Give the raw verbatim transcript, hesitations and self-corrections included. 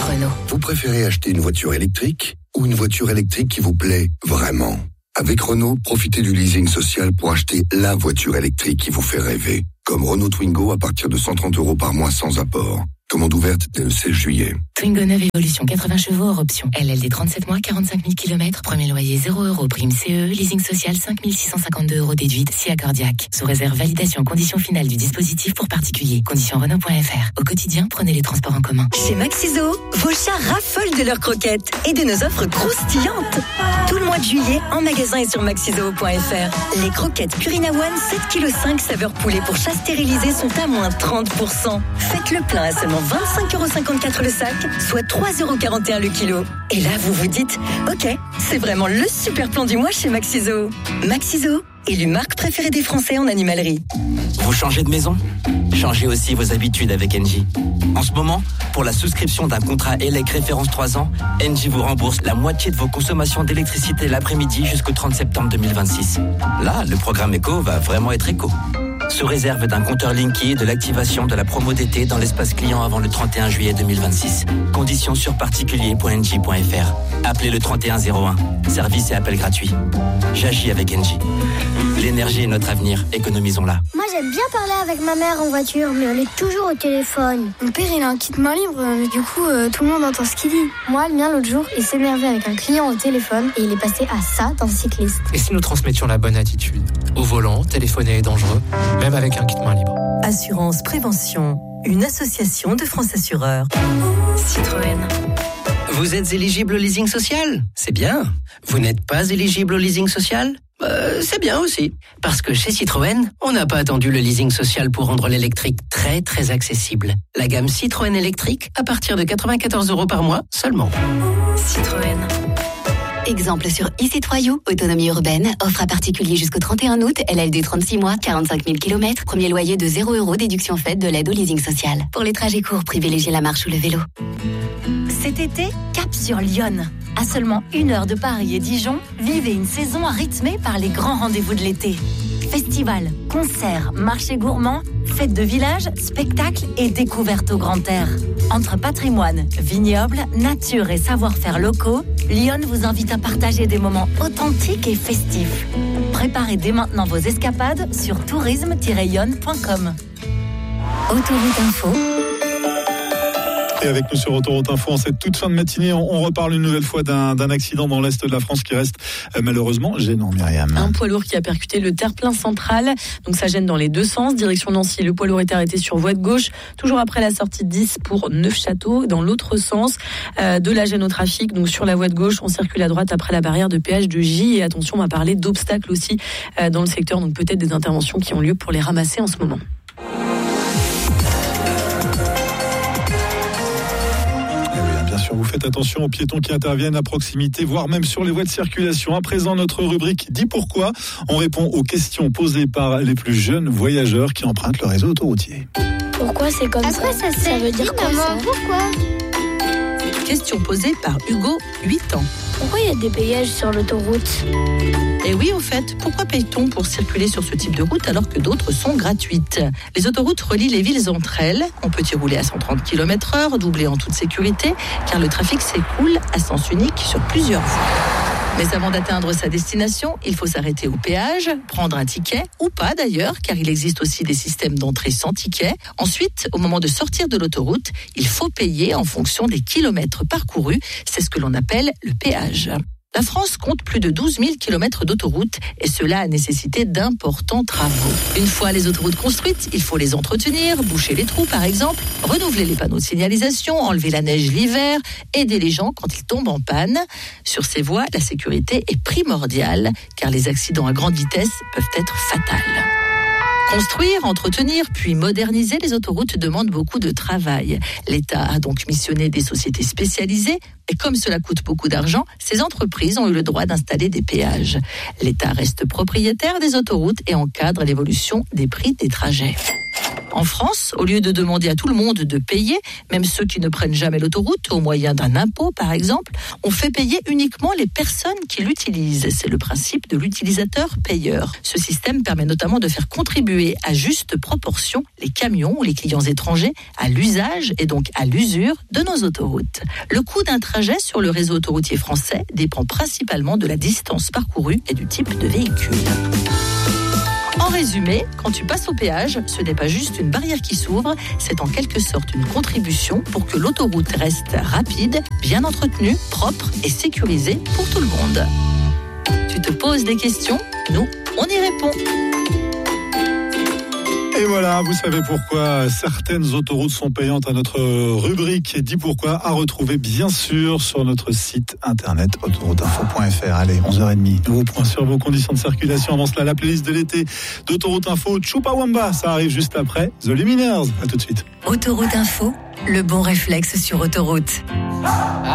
Renault. Vous préférez acheter une voiture électrique ou une voiture électrique qui vous plaît vraiment ? Avec Renault, profitez du leasing social pour acheter la voiture électrique qui vous fait rêver. Comme Renault Twingo à partir de cent trente euros par mois sans apport. Commande ouverte dès le seize juillet. Twingo neuve Evolution quatre-vingts chevaux hors option. L L D trente-sept mois, quarante-cinq mille kilomètres. Premier loyer zéro euros. Prime C E. Leasing social cinq mille six cent cinquante-deux euros déduite. Si accordiaque. Sous réserve validation conditions finales du dispositif pour particulier. Conditions Renault point F R. Au quotidien, prenez les transports en commun. Chez Maxiso, vos chats raffolent de leurs croquettes et de nos offres croustillantes. Tout le mois de juillet, en magasin et sur maxiso point F R. Les croquettes Purina One sept virgule cinq kilos saveur poulet pour chat stérilisé sont à moins trente pour cent. Faites le plein à seulement vingt-cinq euros cinquante-quatre le sac, soit trois euros quarante et un le kilo. Et là, vous vous dites, ok, c'est vraiment le super plan du mois chez Maxiso. Maxiso, élu marque préférée des Français en animalerie. Vous changez de maison ? Changez aussi vos habitudes avec Engie. En ce moment, pour la souscription d'un contrat E L E C référence trois ans, Engie vous rembourse la moitié de vos consommations d'électricité l'après-midi jusqu'au trente septembre deux mille vingt-six. Là, le programme Éco va vraiment être éco. Sous réserve d'un compteur Linky et de l'activation de la promo d'été dans l'espace client avant le trente et un juillet deux mille vingt-six. Conditions sur particulier point engie point F R. Appelez le trente et un zéro un. Service et appel gratuit. J'agis avec Engie. L'énergie est notre avenir. Économisons-la. Moi, j'aime bien parler avec ma mère en voiture, mais elle est toujours au téléphone. Mon père, il a un kit main libre, mais du coup, euh, tout le monde entend ce qu'il dit. Moi, le mien, l'autre jour, il s'énervait avec un client au téléphone et il est passé à ça d'un cycliste. Et si nous transmettions la bonne attitude ? Au volant, téléphoner est dangereux, même avec un kit main libre. Assurance Prévention, une association de France Assureurs. Citroën. Vous êtes éligible au leasing social ? C'est bien. Vous n'êtes pas éligible au leasing social ? Euh, c'est bien aussi. Parce que chez Citroën, on n'a pas attendu le leasing social pour rendre l'électrique très très accessible. La gamme Citroën électrique à partir de quatre-vingt-quatorze euros par mois seulement. Citroën. Exemple sur e-Citroën, autonomie urbaine, offre à particulier jusqu'au trente et un août, L L D trente-six mois, quarante-cinq mille kilomètres, premier loyer de zéro euros, déduction faite de l'aide au leasing social. Pour les trajets courts, privilégiez la marche ou le vélo. Cet été, cap sur Lyon. À seulement une heure de Paris et Dijon, vivez une saison rythmée par les grands rendez-vous de l'été. Festivals, concerts, marchés gourmands, fêtes de village, spectacles et découvertes au grand air. Entre patrimoine, vignoble, nature et savoir-faire locaux, Lyon vous invite à partager des moments authentiques et festifs. Préparez dès maintenant vos escapades sur tourisme tiret lyon point com. Autoroute Info. Et avec nous sur Autoroute Info en cette toute fin de matinée, on, on reparle une nouvelle fois d'un, d'un accident dans l'est de la France qui reste euh, malheureusement gênant, Myriam. Un poids lourd qui a percuté le terre-plein central, donc ça gêne dans les deux sens. Direction Nancy, le poids lourd est arrêté sur voie de gauche, toujours après la sortie de dix pour Neufchâteau. Dans l'autre sens, euh, de la gêne au trafic, donc sur la voie de gauche, on circule à droite après la barrière de péage de J. Et attention, on va parler d'obstacles aussi euh, dans le secteur, donc peut-être des interventions qui ont lieu pour les ramasser en ce moment. Bien sûr, vous faites attention aux piétons qui interviennent à proximité, voire même sur les voies de circulation. À présent, notre rubrique Dis pourquoi. On répond aux questions posées par les plus jeunes voyageurs qui empruntent le réseau autoroutier. Pourquoi c'est comme À ça quoi ça Ça sert ? veut dire quoi Maman, ça ? pourquoi ? Question posée par Hugo, huit ans. Pourquoi il y a des péages sur l'autoroute ? Et oui, au fait, pourquoi paye-t-on pour circuler sur ce type de route alors que d'autres sont gratuites ? Les autoroutes relient les villes entre elles. On peut y rouler à cent trente kilomètres heure, doubler en toute sécurité, car le trafic s'écoule à sens unique sur plusieurs voies. Mais avant d'atteindre sa destination, il faut s'arrêter au péage, prendre un ticket, ou pas d'ailleurs, car il existe aussi des systèmes d'entrée sans ticket. Ensuite, au moment de sortir de l'autoroute, il faut payer en fonction des kilomètres parcourus. C'est ce que l'on appelle le péage. La France compte plus de douze mille kilomètres d'autoroutes et cela a nécessité d'importants travaux. Une fois les autoroutes construites, il faut les entretenir, boucher les trous par exemple, renouveler les panneaux de signalisation, enlever la neige l'hiver, aider les gens quand ils tombent en panne. Sur ces voies, la sécurité est primordiale car les accidents à grande vitesse peuvent être fatals. Construire, entretenir, puis moderniser les autoroutes demande beaucoup de travail. L'État a donc missionné des sociétés spécialisées et comme cela coûte beaucoup d'argent, ces entreprises ont eu le droit d'installer des péages. L'État reste propriétaire des autoroutes et encadre l'évolution des prix des trajets. En France, au lieu de demander à tout le monde de payer, même ceux qui ne prennent jamais l'autoroute, au moyen d'un impôt par exemple, on fait payer uniquement les personnes qui l'utilisent. C'est le principe de l'utilisateur-payeur. Ce système permet notamment de faire contribuer à juste proportion les camions ou les clients étrangers à l'usage et donc à l'usure de nos autoroutes. Le coût d'un trajet sur le réseau autoroutier français dépend principalement de la distance parcourue et du type de véhicule. En résumé, quand tu passes au péage, ce n'est pas juste une barrière qui s'ouvre, c'est en quelque sorte une contribution pour que l'autoroute reste rapide, bien entretenue, propre et sécurisée pour tout le monde. Tu te poses des questions, nous, on y répond. Et voilà, vous savez pourquoi certaines autoroutes sont payantes à notre rubrique Dis pourquoi, à retrouver bien sûr sur notre site internet autoroute info point f r. Allez, onze heures trente, nouveau point sur vos conditions de circulation. Avant cela, la playlist de l'été d'Autoroute Info, Chupawamba, ça arrive juste après The Lumineers. À tout de suite. Autoroute Info, le bon réflexe sur autoroute.